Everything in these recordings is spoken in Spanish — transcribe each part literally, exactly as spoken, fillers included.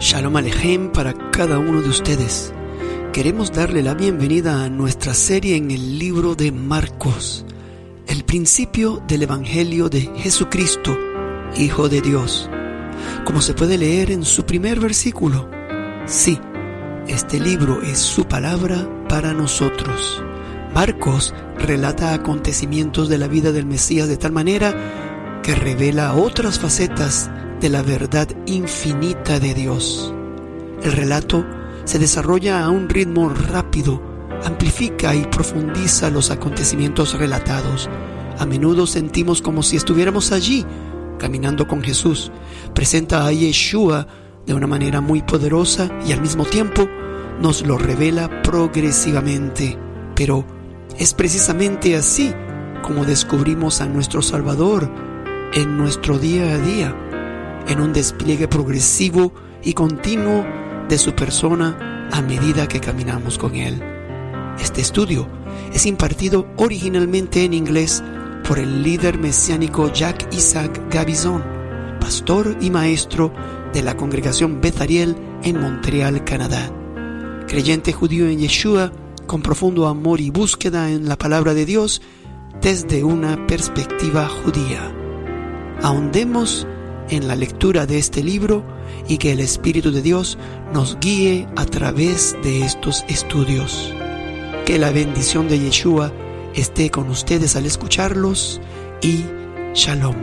Shalom Alejem para cada uno de ustedes. Queremos darle la bienvenida a nuestra serie en el libro de Marcos, el principio del Evangelio de Jesucristo, Hijo de Dios. Como se puede leer en su primer versículo, sí, este libro es su palabra para nosotros. Marcos relata acontecimientos de la vida del Mesías de tal manera que revela otras facetas de la verdad infinita de Dios. El relato se desarrolla a un ritmo rápido, amplifica y profundiza los acontecimientos relatados. A menudo sentimos como si estuviéramos allí, caminando con Jesús. Presenta a Yeshua de una manera muy poderosa y al mismo tiempo nos lo revela progresivamente. Pero es precisamente así como descubrimos a nuestro Salvador en nuestro día a día, en un despliegue progresivo y continuo de su persona a medida que caminamos con Él. Este estudio es impartido originalmente en inglés por el líder mesiánico Jacques Isaac Gabizon, pastor y maestro de la congregación Beth Ariel en Montreal, Canadá. Creyente judío en Yeshua, con profundo amor y búsqueda en la palabra de Dios desde una perspectiva judía. Ahondemos en la lectura de este libro y que el Espíritu de Dios nos guíe a través de estos estudios. Que la bendición de Yeshua esté con ustedes al escucharlos y Shalom.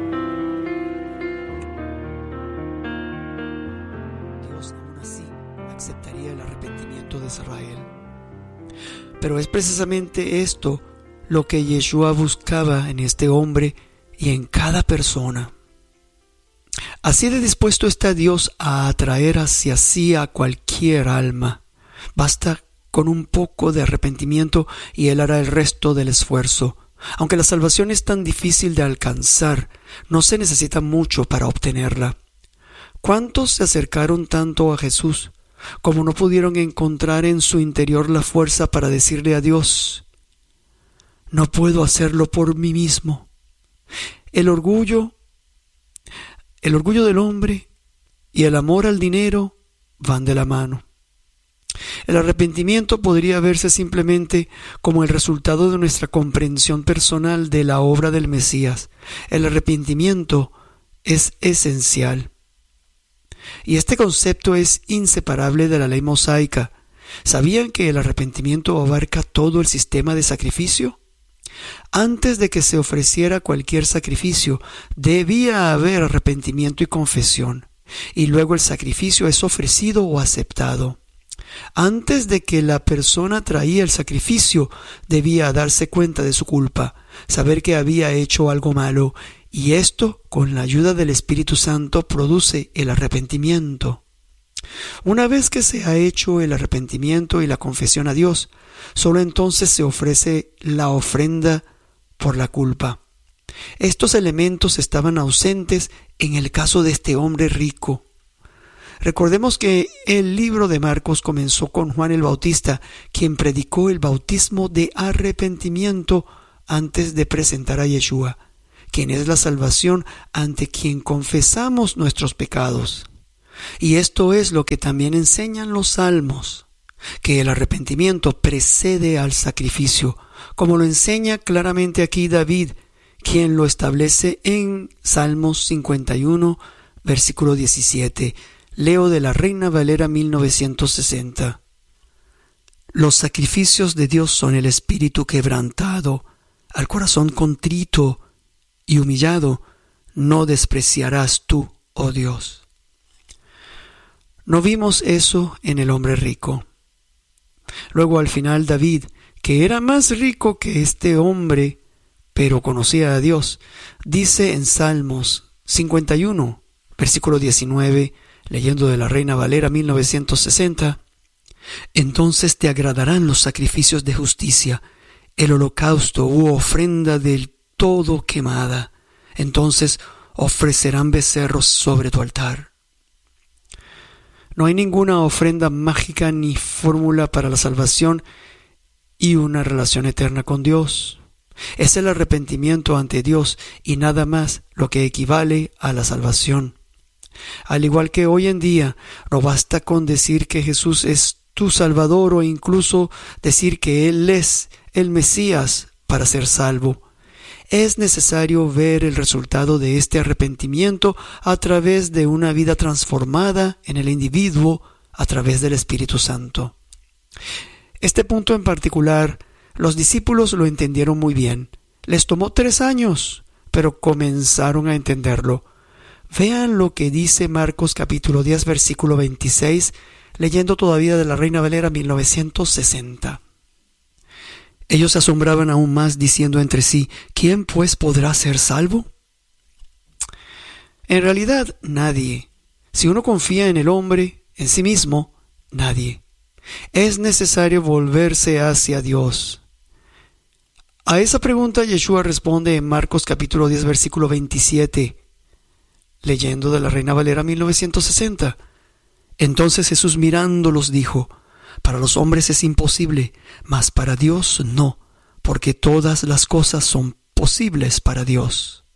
Dios aún así aceptaría el arrepentimiento de Israel. Pero es precisamente esto lo que Yeshua buscaba en este hombre y en cada persona. Así de dispuesto está Dios a atraer hacia sí a cualquier alma. Basta con un poco de arrepentimiento y Él hará el resto del esfuerzo. Aunque la salvación es tan difícil de alcanzar, no se necesita mucho para obtenerla. ¿Cuántos se acercaron tanto a Jesús como no pudieron encontrar en su interior la fuerza para decirle a Dios: no puedo hacerlo por mí mismo? El orgullo El orgullo del hombre y el amor al dinero van de la mano. El arrepentimiento podría verse simplemente como el resultado de nuestra comprensión personal de la obra del Mesías. El arrepentimiento es esencial. Y este concepto es inseparable de la ley mosaica. ¿Sabían que el arrepentimiento abarca todo el sistema de sacrificio? Antes de que se ofreciera cualquier sacrificio, debía haber arrepentimiento y confesión, y luego el sacrificio es ofrecido o aceptado. Antes de que la persona traía el sacrificio, debía darse cuenta de su culpa, saber que había hecho algo malo, y esto, con la ayuda del Espíritu Santo, produce el arrepentimiento. Una vez que se ha hecho el arrepentimiento y la confesión a Dios, solo entonces se ofrece la ofrenda por la culpa. Estos elementos estaban ausentes en el caso de este hombre rico. Recordemos que el libro de Marcos comenzó con Juan el Bautista, quien predicó el bautismo de arrepentimiento antes de presentar a Yeshua, quien es la salvación ante quien confesamos nuestros pecados. Y esto es lo que también enseñan los salmos, que el arrepentimiento precede al sacrificio, como lo enseña claramente aquí David, quien lo establece en Salmos cincuenta y uno, versículo diecisiete. Leo de la Reina Valera mil novecientos sesenta. Los sacrificios de Dios son el espíritu quebrantado, al corazón contrito y humillado no despreciarás tú, oh Dios. No vimos eso en el hombre rico. Luego al final David, que era más rico que este hombre, pero conocía a Dios, dice en Salmos cincuenta y uno, versículo diecinueve, leyendo de la Reina Valera mil novecientos sesenta, entonces te agradarán los sacrificios de justicia, el holocausto u ofrenda del todo quemada, entonces ofrecerán becerros sobre tu altar. No hay ninguna ofrenda mágica ni fórmula para la salvación y una relación eterna con Dios. Es el arrepentimiento ante Dios y nada más lo que equivale a la salvación. Al igual que hoy en día, no basta con decir que Jesús es tu Salvador o incluso decir que Él es el Mesías para ser salvo. Es necesario ver el resultado de este arrepentimiento a través de una vida transformada en el individuo a través del Espíritu Santo. Este punto en particular, los discípulos lo entendieron muy bien. Les tomó tres años, pero comenzaron a entenderlo. Vean lo que dice Marcos capítulo diez, versículo veintiséis, leyendo todavía de la Reina Valera mil novecientos sesenta. Ellos se asombraban aún más, diciendo entre sí, ¿quién pues podrá ser salvo? En realidad, nadie. Si uno confía en el hombre, en sí mismo, nadie. Es necesario volverse hacia Dios. A esa pregunta Yeshua responde en Marcos capítulo diez, versículo veintisiete, leyendo de la Reina Valera mil novecientos sesenta. Entonces Jesús mirándolos dijo, para los hombres es imposible, mas para Dios no, porque todas las cosas son posibles para Dios.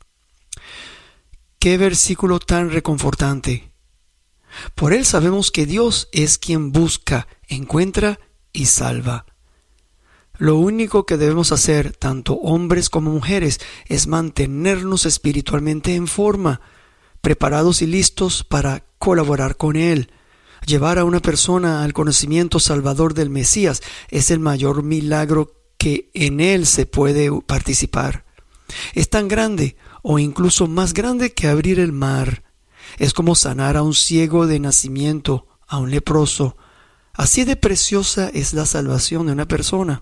¡Qué versículo tan reconfortante! Por él sabemos que Dios es quien busca, encuentra y salva. Lo único que debemos hacer, tanto hombres como mujeres, es mantenernos espiritualmente en forma, preparados y listos para colaborar con Él. Llevar a una persona al conocimiento salvador del Mesías es el mayor milagro que en él se puede participar. Es tan grande o incluso más grande que abrir el mar. Es como sanar a un ciego de nacimiento, a un leproso. Así de preciosa es la salvación de una persona.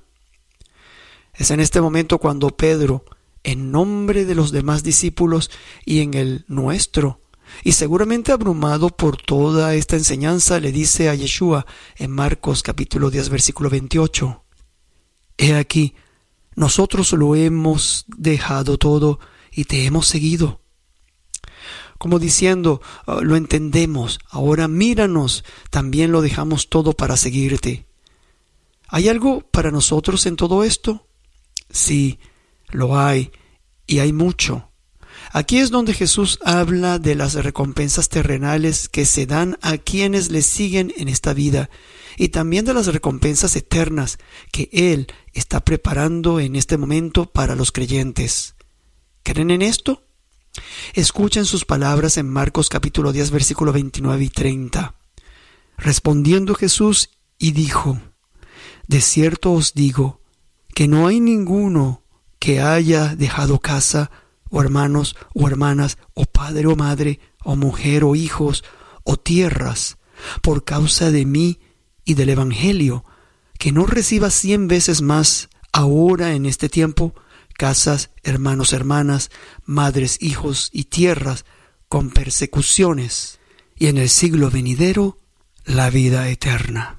Es en este momento cuando Pedro, en nombre de los demás discípulos y en el nuestro, y seguramente abrumado por toda esta enseñanza, le dice a Yeshua en Marcos capítulo diez, versículo veintiocho, He aquí, nosotros lo hemos dejado todo y te hemos seguido. Como diciendo, uh, lo entendemos, ahora míranos, también lo dejamos todo para seguirte. ¿Hay algo para nosotros en todo esto? Sí, lo hay, y hay mucho. Aquí es donde Jesús habla de las recompensas terrenales que se dan a quienes le siguen en esta vida y también de las recompensas eternas que Él está preparando en este momento para los creyentes. ¿Creen en esto? Escuchen sus palabras en Marcos capítulo diez, versículo veintinueve y treinta. Respondiendo Jesús y dijo, De cierto os digo que no hay ninguno que haya dejado casa, o hermanos, o hermanas, o padre o madre, o mujer o hijos, o tierras, por causa de mí y del Evangelio, que no reciba cien veces más ahora en este tiempo, casas, hermanos, hermanas, madres, hijos y tierras, con persecuciones, y en el siglo venidero, la vida eterna.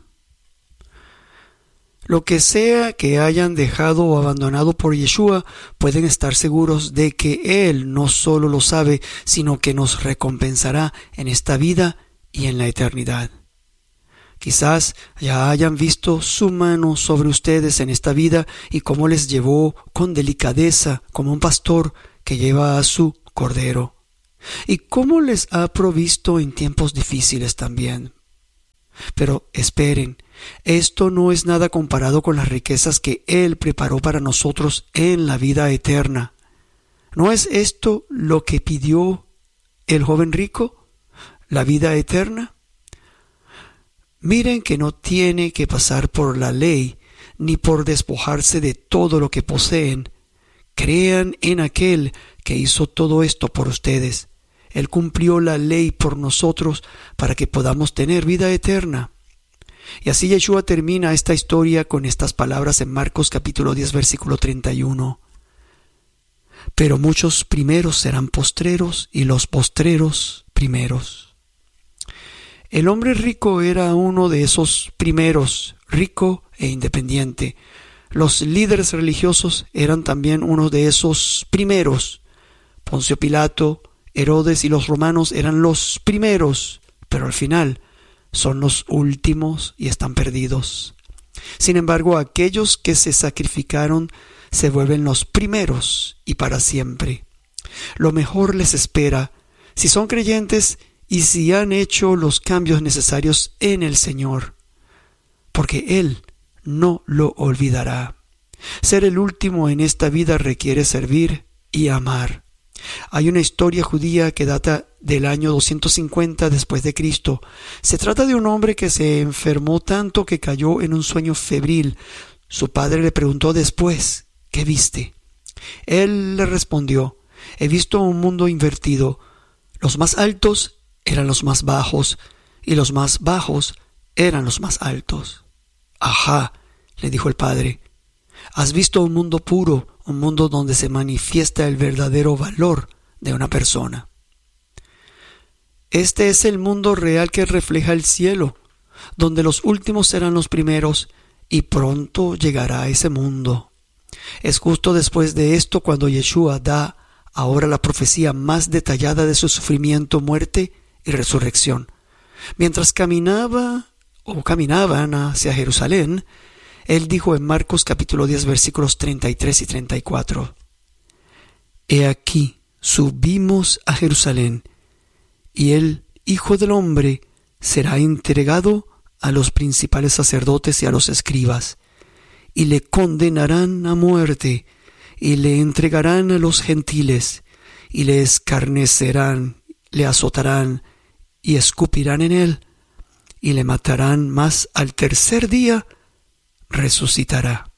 Lo que sea que hayan dejado o abandonado por Yeshua, pueden estar seguros de que Él no solo lo sabe, sino que nos recompensará en esta vida y en la eternidad. Quizás ya hayan visto su mano sobre ustedes en esta vida y cómo les llevó con delicadeza como un pastor que lleva a su cordero. Y cómo les ha provisto en tiempos difíciles también. Pero esperen, esto no es nada comparado con las riquezas que Él preparó para nosotros en la vida eterna. ¿No es esto lo que pidió el joven rico? ¿La vida eterna? Miren que no tiene que pasar por la ley, ni por despojarse de todo lo que poseen. Crean en aquel que hizo todo esto por ustedes. Él cumplió la ley por nosotros para que podamos tener vida eterna. Y así Yeshua termina esta historia con estas palabras en Marcos capítulo diez, versículo treinta y uno. Pero muchos primeros serán postreros y los postreros primeros. El hombre rico era uno de esos primeros, rico e independiente. Los líderes religiosos eran también uno de esos primeros. Poncio Pilato, Herodes y los romanos eran los primeros, pero al final son los últimos y están perdidos. Sin embargo, aquellos que se sacrificaron se vuelven los primeros y para siempre. Lo mejor les espera si son creyentes y si han hecho los cambios necesarios en el Señor, porque Él no lo olvidará. Ser el último en esta vida requiere servir y amar. Hay una historia judía que data del año doscientos cincuenta después de Cristo. Se trata de un hombre que se enfermó tanto que cayó en un sueño febril. Su padre le preguntó después: ¿qué viste? Él le respondió: he visto un mundo invertido. Los más altos eran los más bajos y los más bajos eran los más altos. Ajá, le dijo el padre. Has visto un mundo puro, un mundo donde se manifiesta el verdadero valor de una persona. Este es el mundo real que refleja el cielo, donde los últimos serán los primeros, y pronto llegará ese mundo. Es justo después de esto cuando Yeshua da ahora la profecía más detallada de su sufrimiento, muerte y resurrección. Mientras caminaba o caminaban hacia Jerusalén, Él dijo en Marcos capítulo diez versículos treinta y tres y treinta y cuatro: He aquí, subimos a Jerusalén, y el Hijo del Hombre será entregado a los principales sacerdotes y a los escribas, y le condenarán a muerte, y le entregarán a los gentiles, y le escarnecerán, le azotarán, y escupirán en él, y le matarán, mas al tercer día resucitará.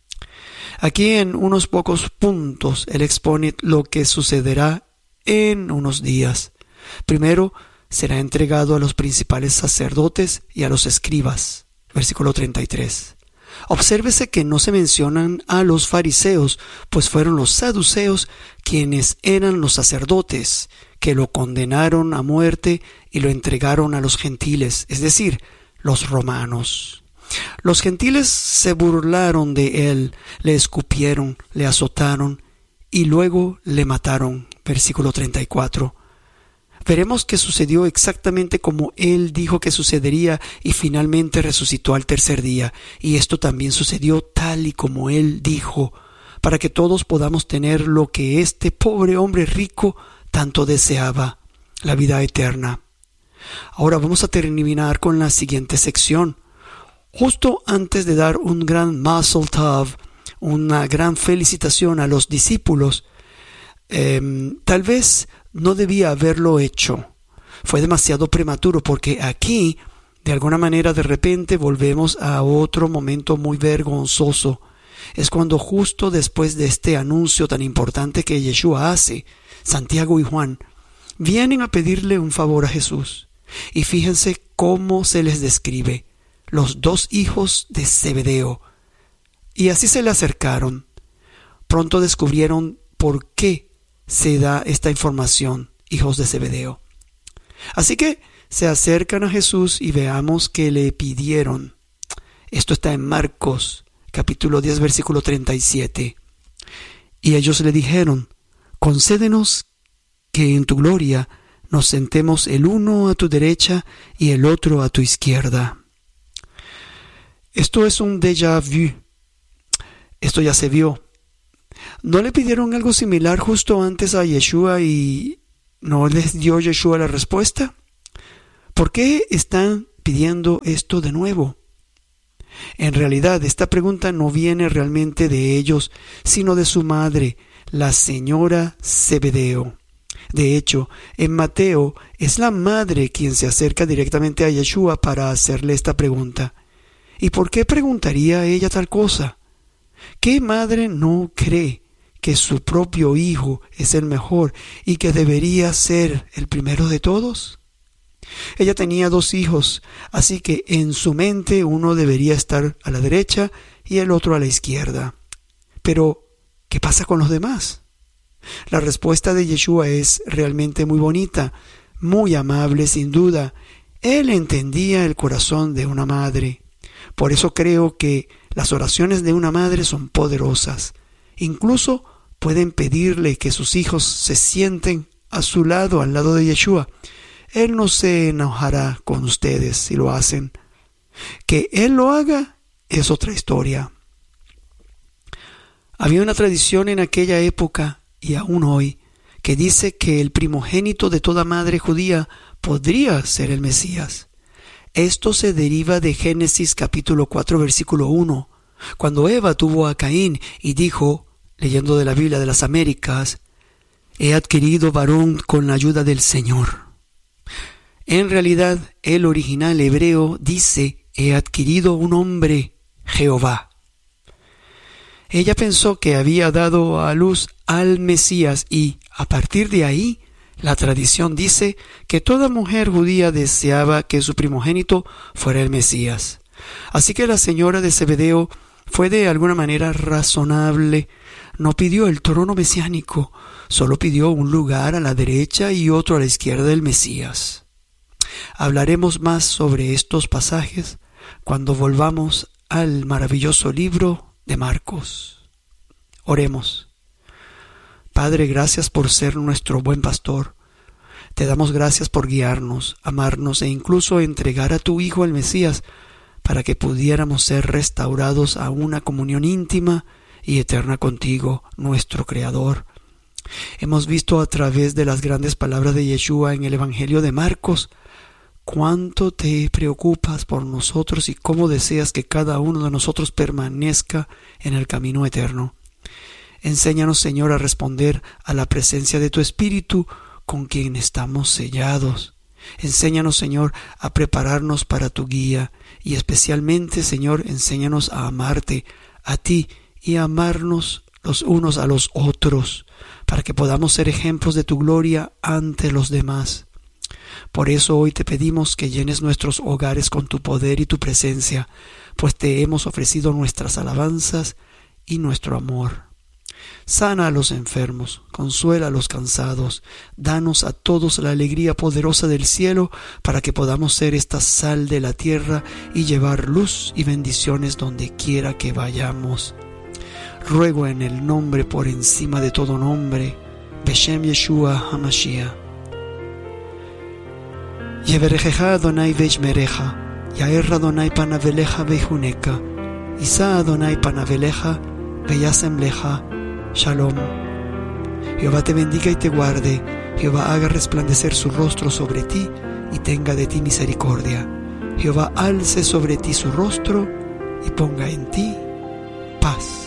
Aquí en unos pocos puntos Él expone lo que sucederá en unos días. Primero, será entregado a los principales sacerdotes y a los escribas. Versículo treinta y tres. Obsérvese que no se mencionan a los fariseos, pues fueron los saduceos quienes eran los sacerdotes, que lo condenaron a muerte y lo entregaron a los gentiles, es decir, los romanos. Los gentiles se burlaron de él, le escupieron, le azotaron y luego le mataron. Versículo treinta y cuatro. Veremos que sucedió exactamente como él dijo que sucedería y finalmente resucitó al tercer día. Y esto también sucedió tal y como él dijo, para que todos podamos tener lo que este pobre hombre rico tanto deseaba, la vida eterna. Ahora vamos a terminar con la siguiente sección. Justo antes de dar un gran mazel tov, una gran felicitación a los discípulos, eh, tal vez no debía haberlo hecho. Fue demasiado prematuro, porque aquí, de alguna manera, de repente volvemos a otro momento muy vergonzoso. Es cuando justo después de este anuncio tan importante que Yeshua hace, Santiago y Juan vienen a pedirle un favor a Jesús. Y fíjense cómo se les describe: los dos hijos de Zebedeo. Y así se le acercaron. Pronto descubrieron por qué se da esta información: hijos de Zebedeo. Así que se acercan a Jesús y veamos que le pidieron. Esto está en Marcos capítulo diez versículo treinta y siete. Y ellos le dijeron: concédenos que en tu gloria nos sentemos el uno a tu derecha y el otro a tu izquierda. Esto es un déjà vu. Esto ya se vio. ¿No le pidieron algo similar justo antes a Yeshua y no les dio Yeshua la respuesta? ¿Por qué están pidiendo esto de nuevo? En realidad, esta pregunta no viene realmente de ellos, sino de su madre, la señora Zebedeo. De hecho, en Mateo es la madre quien se acerca directamente a Yeshua para hacerle esta pregunta. ¿Y por qué preguntaría ella tal cosa? ¿Qué madre no cree que su propio hijo es el mejor y que debería ser el primero de todos? Ella tenía dos hijos, así que en su mente uno debería estar a la derecha y el otro a la izquierda. Pero, ¿qué pasa con los demás? La respuesta de Yeshua es realmente muy bonita, muy amable sin duda. Él entendía el corazón de una madre. Por eso creo que las oraciones de una madre son poderosas. Incluso pueden pedirle que sus hijos se sienten a su lado, al lado de Yeshua. Él no se enojará con ustedes si lo hacen. Que Él lo haga es otra historia. Había una tradición en aquella época y aún hoy que dice que el primogénito de toda madre judía podría ser el Mesías. Esto se deriva de Génesis capítulo cuatro versículo uno, cuando Eva tuvo a Caín y dijo, leyendo de la Biblia de las Américas, he adquirido varón con la ayuda del Señor. En realidad, el original hebreo dice, he adquirido un hombre, Jehová. Ella pensó que había dado a luz al Mesías y, a partir de ahí, la tradición dice que toda mujer judía deseaba que su primogénito fuera el Mesías. Así que la señora de Zebedeo fue de alguna manera razonable. No pidió el trono mesiánico, solo pidió un lugar a la derecha y otro a la izquierda del Mesías. Hablaremos más sobre estos pasajes cuando volvamos al maravilloso libro de Marcos. Oremos. Padre, gracias por ser nuestro buen pastor. Te damos gracias por guiarnos, amarnos e incluso entregar a tu Hijo el Mesías para que pudiéramos ser restaurados a una comunión íntima y eterna contigo, nuestro Creador. Hemos visto a través de las grandes palabras de Yeshua en el Evangelio de Marcos cuánto te preocupas por nosotros y cómo deseas que cada uno de nosotros permanezca en el camino eterno. Enséñanos, Señor, a responder a la presencia de tu Espíritu con quien estamos sellados. Enséñanos, Señor, a prepararnos para tu guía y especialmente, Señor, enséñanos a amarte a ti y a amarnos los unos a los otros para que podamos ser ejemplos de tu gloria ante los demás. Por eso hoy te pedimos que llenes nuestros hogares con tu poder y tu presencia, pues te hemos ofrecido nuestras alabanzas y nuestro amor. Sana a los enfermos, consuela a los cansados, danos a todos la alegría poderosa del cielo para que podamos ser esta sal de la tierra y llevar luz y bendiciones donde quiera que vayamos. Ruego en el nombre por encima de todo nombre, Beshem Yeshua HaMashiach. Yeverejeja Adonai vejmereja, Yaer Adonai panaveleja vejuneka, Isa Adonai panaveleja, Veyasem leja, Shalom. Jehová te bendiga y te guarde, Jehová haga resplandecer su rostro sobre ti y tenga de ti misericordia. Jehová alce sobre ti su rostro y ponga en ti paz.